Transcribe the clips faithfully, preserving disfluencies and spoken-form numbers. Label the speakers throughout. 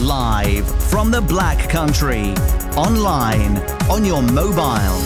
Speaker 1: Live from the Black Country. Online, on your mobile.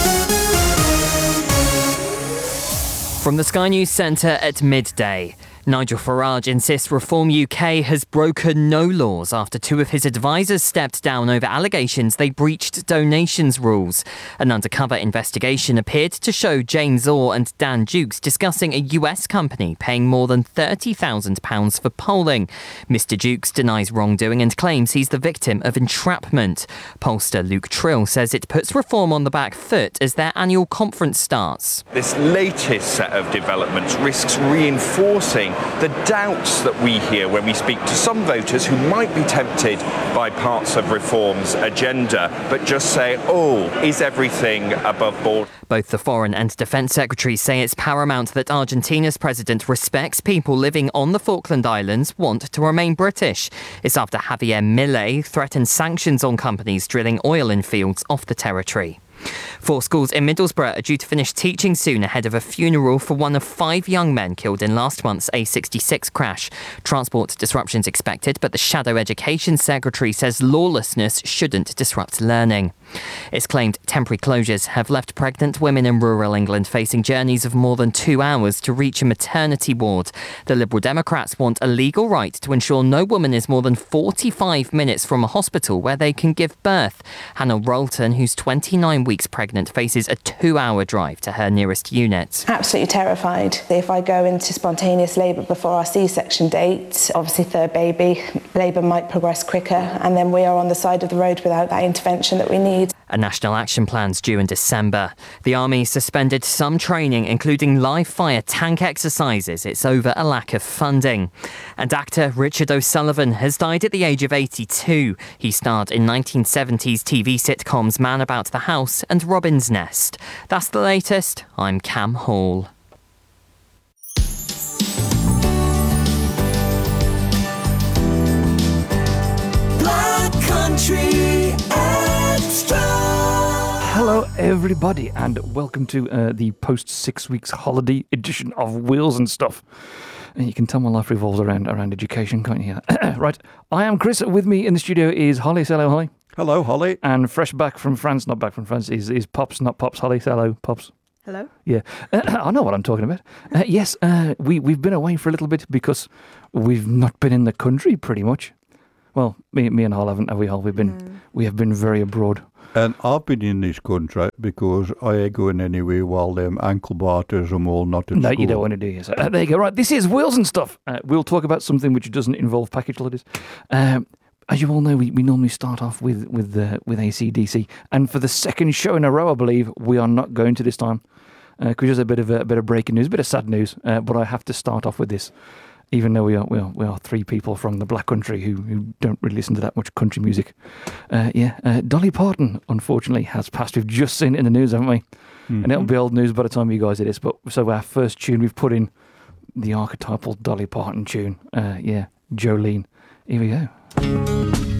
Speaker 2: From the Sky News Centre at midday. Nigel Farage insists Reform U K has broken no laws after two of his advisors stepped down over allegations they breached donations rules. An undercover investigation appeared to show James Orr and Dan Dukes discussing a U S company paying more than thirty thousand pounds for polling. Mister Dukes denies wrongdoing and claims he's the victim of entrapment. Pollster Luke Trill says it puts Reform on the back foot as their annual conference starts.
Speaker 3: This latest set of developments risks reinforcing the doubts that we hear when we speak to some voters who might be tempted by parts of Reform's agenda, but just say, oh, is everything above board?
Speaker 2: Both the Foreign and Defence Secretaries say it's paramount that Argentina's president respects people living on the Falkland Islands want to remain British. It's after Javier Milei threatened sanctions on companies drilling oil in fields off the territory. Four schools in Middlesbrough are due to finish teaching soon ahead of a funeral for one of five young men killed in last month's A sixty-six crash. Transport disruptions expected, but the Shadow Education Secretary says lawlessness shouldn't disrupt learning. It's claimed temporary closures have left pregnant women in rural England facing journeys of more than two hours to reach a maternity ward. The Liberal Democrats want a legal right to ensure no woman is more than forty-five minutes from a hospital where they can give birth. Hannah Rolton, who's twenty-nine weeks pregnant, faces a two-hour drive to her nearest unit.
Speaker 4: Absolutely terrified. If I go into spontaneous labour before our C-section date, obviously third baby, labour might progress quicker, and then we are on the side of the road without that intervention that we need.
Speaker 2: A national action plan's due in December. The Army suspended some training, including live-fire tank exercises. It's over a lack of funding. And actor Richard O'Sullivan has died at the age of eighty-two. He starred in nineteen seventies T V sitcoms Man About the House and Robin's Nest. That's the latest. I'm Cam Hall.
Speaker 5: Black Country Extra.
Speaker 6: Hello everybody and welcome to uh, the post six weeks holiday edition of Wheels and Stuff. And you can tell my life revolves around around education, can't you? Right, I am Chris. With me in the studio is Holly. Say hello, Holly.
Speaker 7: Hello, Holly.
Speaker 6: And fresh back from France, not back from France, is, is Pops, not Pops. Holly, say hello, Pops.
Speaker 8: Hello.
Speaker 6: Yeah, uh, I know what I'm talking about. Uh, yes, uh, we, we've been away for a little bit because we've not been in the country pretty much. Well, me, me and Hol haven't, have we, Hol? We've been, mm. we have been very abroad.
Speaker 7: And I've been in this country because I ain't going anywhere while them ankle biters are all not at
Speaker 6: no,
Speaker 7: school.
Speaker 6: No, you don't want to do yes. Uh, there you go. Right, this is Wheels and Stuff. Uh, we'll talk about something which doesn't involve package holidays. Um, as you all know, we, we normally start off with with uh, with A C D C, and for the second show in a row, I believe we are not going to this time because uh, there's a bit of a, a bit of breaking news, a bit of sad news. Uh, but I have to start off with this. Even though we are, we are we are three people from the Black Country who, who don't really listen to that much country music. Uh, yeah, uh, Dolly Parton, unfortunately, has passed. We've just seen it in the news, haven't we? Mm-hmm. And it'll be old news by the time you guys hear this. But so our first tune, we've put in the archetypal Dolly Parton tune. Uh, yeah, Jolene. Here we go.